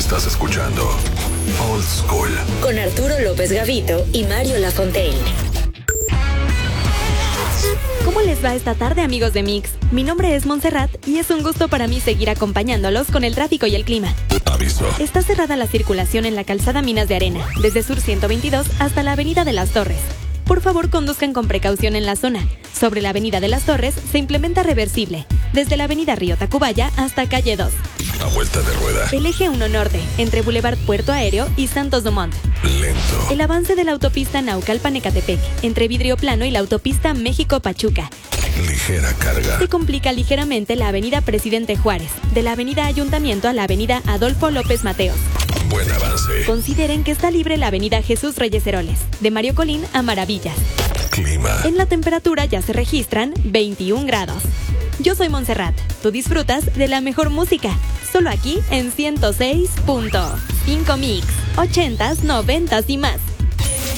Estás escuchando Old School con Arturo López Gavito y Mario Lafontaine. ¿Cómo les va esta tarde, amigos de Mix? Mi nombre es Montserrat y es un gusto para mí seguir acompañándolos con el tráfico y el clima. Aviso. Está cerrada la circulación en la calzada Minas de Arena, desde Sur 122 hasta la avenida de las Torres. Por favor, conduzcan con precaución en la zona. Sobre la avenida de las Torres se implementa reversible, desde la avenida Río Tacubaya hasta calle 2. A vuelta de rueda. El eje 1 norte, entre Boulevard Puerto Aéreo y Santos Dumont. Lento. El avance de la autopista Naucalpan-Ecatepec, entre Vidrio Plano y la autopista México-Pachuca. Ligera carga. Se complica ligeramente la avenida Presidente Juárez, de la avenida Ayuntamiento a la avenida Adolfo López Mateos. Buen avance. Consideren que está libre la avenida Jesús Reyes Heroles, de Mario Colín a Maravillas. Clima. En la temperatura ya se registran 21 grados. Yo soy Montserrat. Tú disfrutas de la mejor música. Solo aquí en 106.5 Mix. 80s, 90s y más.